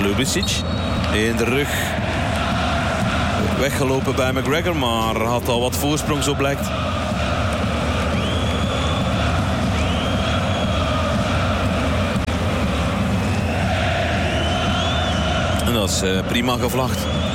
Ljubicic in de rug. Weggelopen bij McGregor, maar had al wat voorsprong, zo blijkt. En dat is prima gevlacht.